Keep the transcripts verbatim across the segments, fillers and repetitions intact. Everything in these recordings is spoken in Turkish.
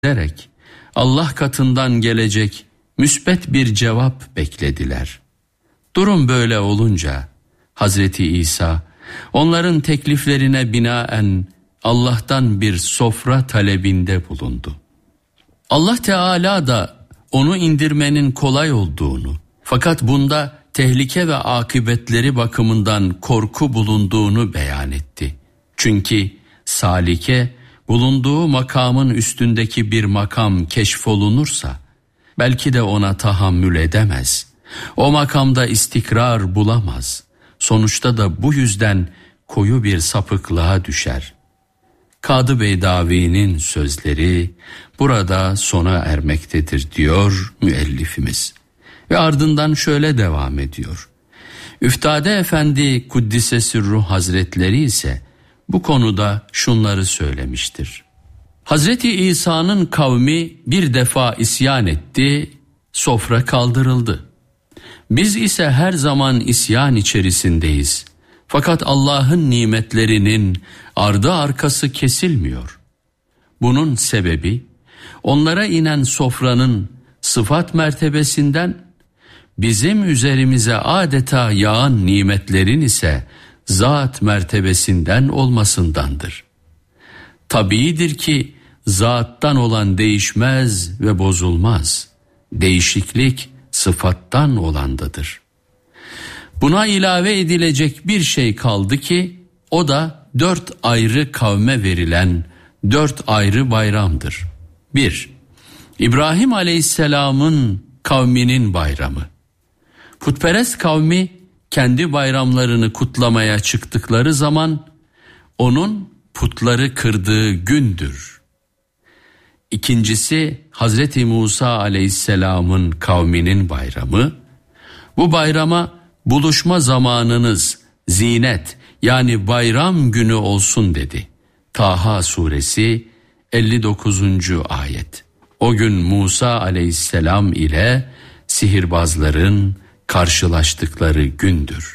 ederek Allah katından gelecek müsbet bir cevap beklediler. Durum böyle olunca Hazreti İsa onların tekliflerine binaen Allah'tan bir sofra talebinde bulundu. Allah Teala da onu indirmenin kolay olduğunu, fakat bunda tehlike ve akıbetleri bakımından korku bulunduğunu beyan etti. Çünkü salike bulunduğu makamın üstündeki bir makam keşfolunursa belki de ona tahammül edemez. O makamda istikrar bulamaz. Sonuçta da bu yüzden koyu bir sapıklığa düşer. Kadı Beydavi'nin sözleri burada sona ermektedir diyor müellifimiz. Ve ardından şöyle devam ediyor. Üftade Efendi Kuddise Sirruh Hazretleri ise bu konuda şunları söylemiştir. Hazreti İsa'nın kavmi bir defa isyan etti, sofra kaldırıldı. Biz ise her zaman isyan içerisindeyiz. Fakat Allah'ın nimetlerinin ardı arkası kesilmiyor. Bunun sebebi onlara inen sofranın sıfat mertebesinden, bizim üzerimize adeta yağan nimetlerin ise zat mertebesinden olmasındandır. Tabiidir ki zattan olan değişmez ve bozulmaz. Değişiklik sıfattan olandadır. Buna ilave edilecek bir şey kaldı ki o da dört ayrı kavme verilen dört ayrı bayramdır. Bir, İbrahim Aleyhisselam'ın kavminin bayramı. Putperest kavmi kendi bayramlarını kutlamaya çıktıkları zaman onun putları kırdığı gündür. İkincisi Hazreti Musa Aleyhisselam'ın kavminin bayramı. Bu bayrama buluşma zamanınız zinet yani bayram günü olsun dedi. Taha suresi elli dokuzuncu ayet. O gün Musa Aleyhisselam ile sihirbazların karşılaştıkları gündür.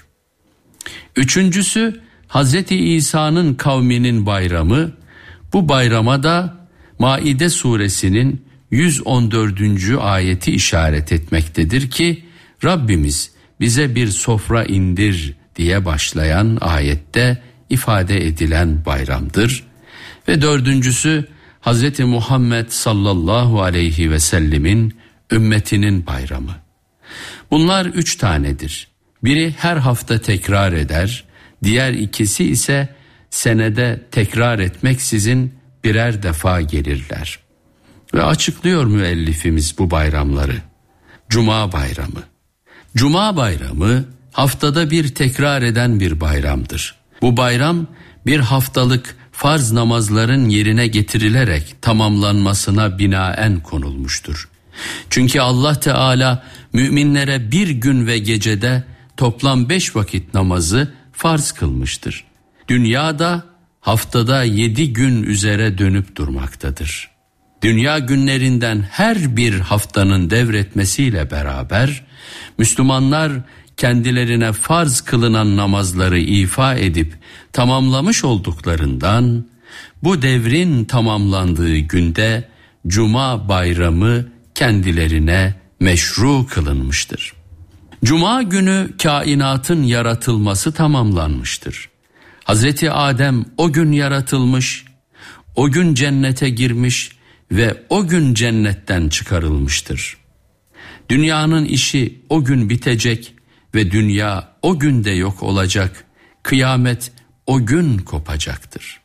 Üçüncüsü Hazreti İsa'nın kavminin bayramı. Bu bayrama da Maide suresinin yüz on dördüncü ayeti işaret etmektedir ki Rabbimiz bize bir sofra indir diye başlayan ayette ifade edilen bayramdır. Ve dördüncüsü Hazreti Muhammed sallallahu aleyhi ve sellemin ümmetinin bayramı. Bunlar üç tanedir. Biri her hafta tekrar eder, diğer ikisi ise senede tekrar etmeksizin birer defa gelirler. Ve açıklıyor müellifimiz bu bayramları. Cuma bayramı. Cuma bayramı haftada bir tekrar eden bir bayramdır. Bu bayram bir haftalık farz namazların yerine getirilerek tamamlanmasına binaen konulmuştur. Çünkü Allah Teala müminlere bir gün ve gecede toplam beş vakit namazı farz kılmıştır. Dünyada haftada yedi gün üzere dönüp durmaktadır. Dünya günlerinden her bir haftanın devretmesiyle beraber Müslümanlar kendilerine farz kılınan namazları ifa edip tamamlamış olduklarından bu devrin tamamlandığı günde Cuma bayramı kendilerine meşru kılınmıştır. Cuma günü kainatın yaratılması tamamlanmıştır. Hazreti Adem o gün yaratılmış, o gün cennete girmiş ve o gün cennetten çıkarılmıştır. Dünyanın işi o gün bitecek ve dünya o günde yok olacak, kıyamet o gün kopacaktır.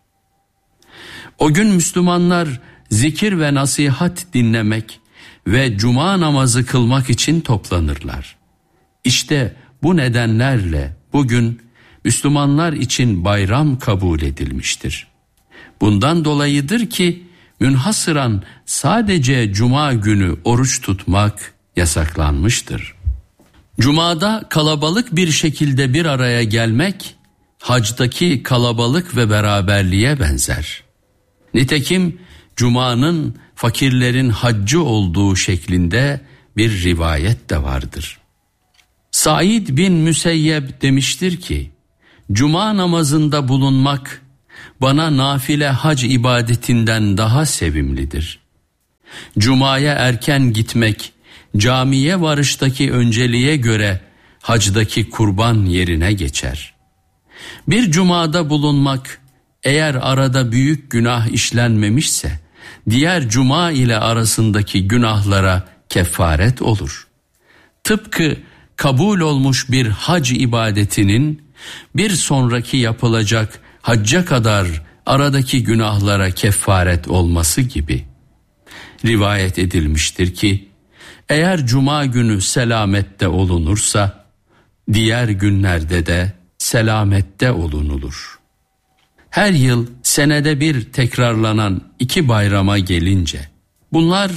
O gün Müslümanlar zikir ve nasihat dinlemek ve cuma namazı kılmak için toplanırlar. İşte bu nedenlerle bugün Müslümanlar için bayram kabul edilmiştir. Bundan dolayıdır ki münhasıran sadece cuma günü oruç tutmak yasaklanmıştır. Cumada kalabalık bir şekilde bir araya gelmek hacdaki kalabalık ve beraberliğe benzer. Nitekim cumanın fakirlerin haccı olduğu şeklinde bir rivayet de vardır. Said bin Müseyyeb demiştir ki, cuma namazında bulunmak bana nafile hac ibadetinden daha sevimlidir. Cuma'ya erken gitmek, camiye varıştaki önceliğe göre hacdaki kurban yerine geçer. Bir cumada bulunmak, eğer arada büyük günah işlenmemişse, diğer cuma ile arasındaki günahlara kefaret olur. Tıpkı kabul olmuş bir hac ibadetinin bir sonraki yapılacak hacca kadar aradaki günahlara kefaret olması gibi. Rivayet edilmiştir ki, eğer cuma günü selamette olunursa, diğer günlerde de selamette olunulur. Her yıl senede bir tekrarlanan iki bayrama gelince, bunlar,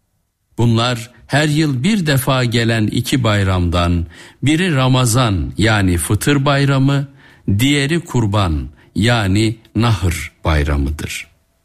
bunlar her yıl bir defa gelen iki bayramdan, biri Ramazan yani Fıtır Bayramı, diğeri Kurban yani Nahr Bayramıdır.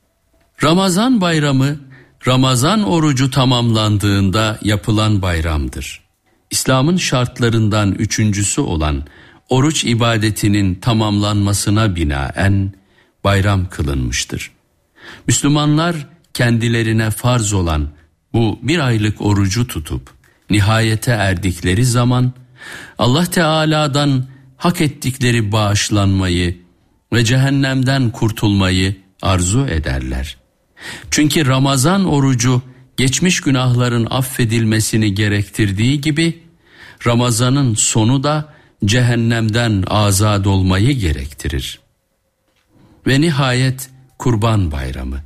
Ramazan Bayramı, Ramazan orucu tamamlandığında yapılan bayramdır. İslam'ın şartlarından üçüncüsü olan oruç ibadetinin tamamlanmasına binaen bayram kılınmıştır. Müslümanlar kendilerine farz olan bu bir aylık orucu tutup nihayete erdikleri zaman Allah Teala'dan hak ettikleri bağışlanmayı ve cehennemden kurtulmayı arzu ederler. Çünkü Ramazan orucu geçmiş günahların affedilmesini gerektirdiği gibi Ramazan'ın sonu da cehennemden azad olmayı gerektirir. Ve nihayet Kurban Bayramı.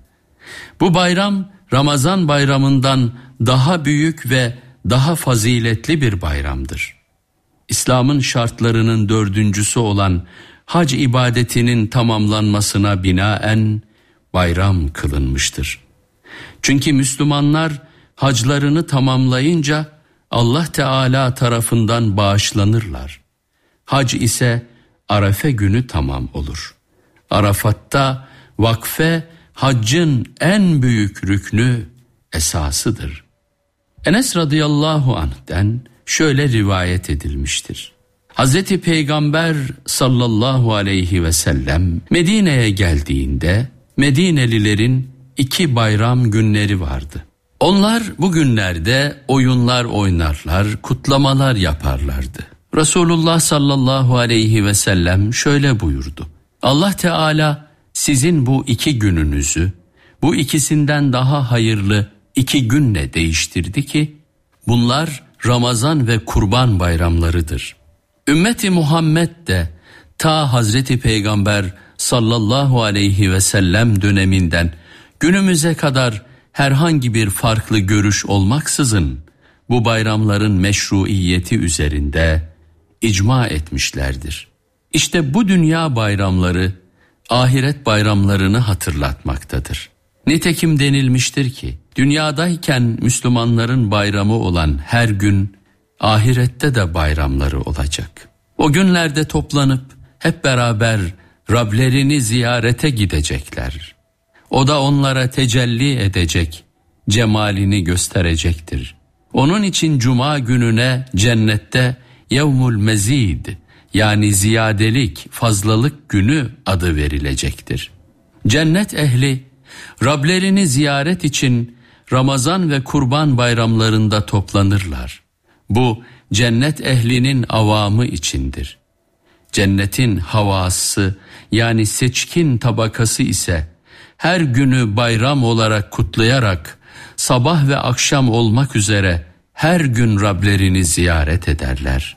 Bu bayram Ramazan bayramından daha büyük ve daha faziletli bir bayramdır. İslam'ın şartlarının dördüncüsü olan hac ibadetinin tamamlanmasına binaen bayram kılınmıştır. Çünkü Müslümanlar haclarını tamamlayınca Allah Teala tarafından bağışlanırlar. Hac ise Arefe günü tamam olur. Arafat'ta vakfe haccın en büyük rüknü, esasıdır. Enes radıyallahu anh'ten şöyle rivayet edilmiştir. Hazreti Peygamber sallallahu aleyhi ve sellem Medine'ye geldiğinde Medinelilerin iki bayram günleri vardı. Onlar bu günlerde oyunlar oynarlar, kutlamalar yaparlardı. Resulullah sallallahu aleyhi ve sellem şöyle buyurdu. Allah Teala sizin bu iki gününüzü, bu ikisinden daha hayırlı iki günle değiştirdi ki, bunlar Ramazan ve Kurban bayramlarıdır. Ümmeti Muhammed de ta Hazreti Peygamber sallallahu aleyhi ve sellem döneminden günümüze kadar herhangi bir farklı görüş olmaksızın bu bayramların meşruiyeti üzerinde icma etmişlerdir. İşte bu dünya bayramları ahiret bayramlarını hatırlatmaktadır. Nitekim denilmiştir ki dünyadayken Müslümanların bayramı olan her gün ahirette de bayramları olacak. O günlerde toplanıp hep beraber Rablerini ziyarete gidecekler. O da onlara tecelli edecek, cemalini gösterecektir. Onun için cuma gününe cennette Yevmul Mezid yani ziyadelik, fazlalık günü adı verilecektir. Cennet ehli Rablerini ziyaret için Ramazan ve Kurban bayramlarında toplanırlar. Bu cennet ehlinin avamı içindir. Cennetin havası yani seçkin tabakası ise her günü bayram olarak kutlayarak sabah ve akşam olmak üzere her gün Rablerini ziyaret ederler.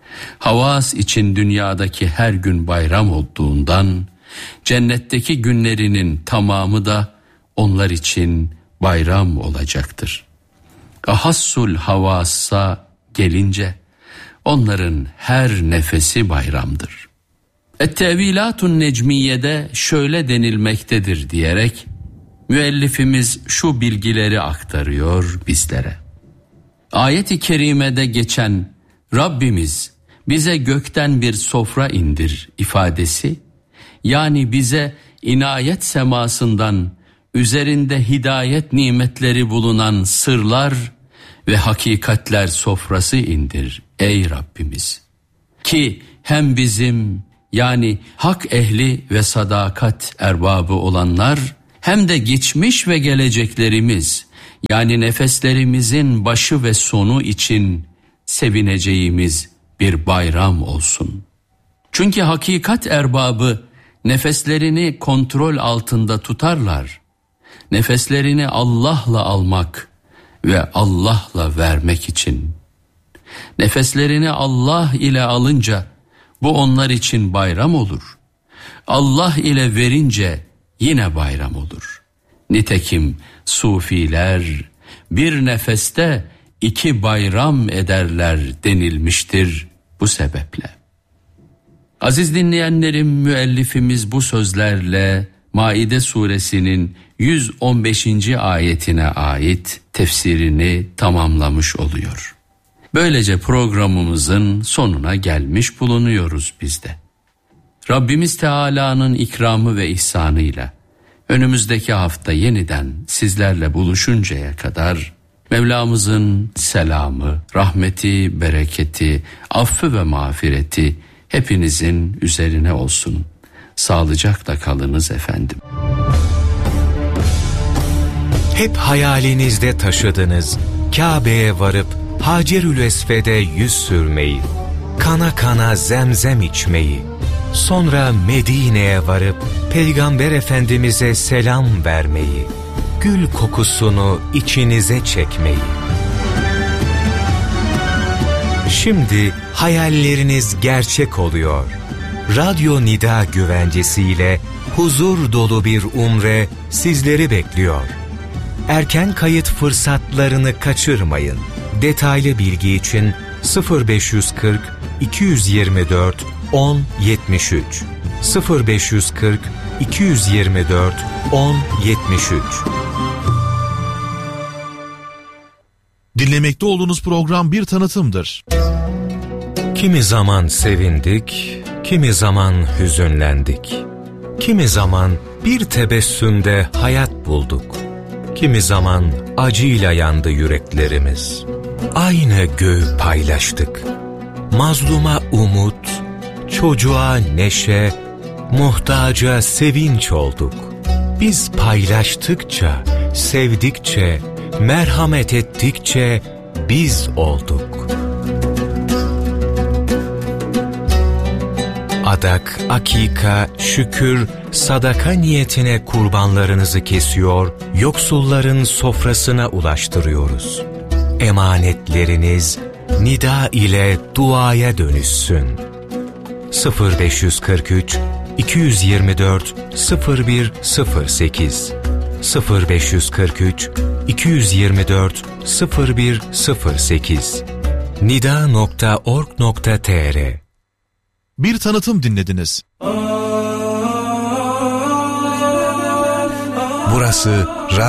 Havas için dünyadaki her gün bayram olduğundan cennetteki günlerinin tamamı da onlar için bayram olacaktır. Ahassul havassa gelince onların her nefesi bayramdır. Et-Tevilatun Necmiye'de şöyle denilmektedir diyerek müellifimiz şu bilgileri aktarıyor bizlere. Ayet-i kerimede geçen Rabbimiz bize gökten bir sofra indir ifadesi, yani bize inayet semasından üzerinde hidayet nimetleri bulunan sırlar ve hakikatler sofrası indir ey Rabbimiz. Ki hem bizim yani hak ehli ve sadakat erbabı olanlar hem de geçmiş ve geleceklerimiz yani nefeslerimizin başı ve sonu için sevineceğimiz bir bayram olsun. Çünkü hakikat erbabı nefeslerini kontrol altında tutarlar. Nefeslerini Allah'la almak ve Allah'la vermek için. Nefeslerini Allah ile alınca bu onlar için bayram olur. Allah ile verince yine bayram olur. Nitekim sufiler bir nefeste iki bayram ederler denilmiştir bu sebeple. Aziz dinleyenlerim, müellifimiz bu sözlerle Maide suresinin yüz on beşinci ayetine ait tefsirini tamamlamış oluyor. Böylece programımızın sonuna gelmiş bulunuyoruz biz de. Rabbimiz Teala'nın ikramı ve ihsanıyla önümüzdeki hafta yeniden sizlerle buluşuncaya kadar Mevlamızın selamı, rahmeti, bereketi, affı ve mağfireti hepinizin üzerine olsun. Sağlıcakla kalınız efendim. Hep hayalinizde taşıdınız Kabe'ye varıp Hacerül Esved'e yüz sürmeyi, kana kana zemzem içmeyi, sonra Medine'ye varıp Peygamber Efendimiz'e selam vermeyi, gül kokusunu içinize çekmeyi. Şimdi hayalleriniz gerçek oluyor. Radyo Nida güvencesiyle huzur dolu bir umre sizleri bekliyor. Erken kayıt fırsatlarını kaçırmayın. Detaylı bilgi için sıfır beş yüz kırk iki yüz yirmi dört on yetmiş üç sıfır beş yüz kırk iki yüz yirmi dört on yetmiş üç. Dinlemekte olduğunuz program bir tanıtımdır. Kimi zaman sevindik, kimi zaman hüzünlendik. Kimi zaman bir tebessümde hayat bulduk. Kimi zaman acıyla yandı yüreklerimiz. Aynı göğü paylaştık. Mazluma umut, çocuğa neşe, muhtaca sevinç olduk. Biz paylaştıkça, sevdikçe, merhamet ettikçe biz olduk. Adak, akika, şükür, sadaka niyetine kurbanlarınızı kesiyor, yoksulların sofrasına ulaştırıyoruz. Emanetleriniz nida ile duaya dönüşsün. sıfır beş yüz kırk üç iki yüz yirmi dört sıfır bir sıfır sekiz sıfır beş yüz kırk üç iki yüz yirmi dört sıfır bir sıfır sekiz nida nokta org nokta tr. Bir tanıtım dinlediniz. Burası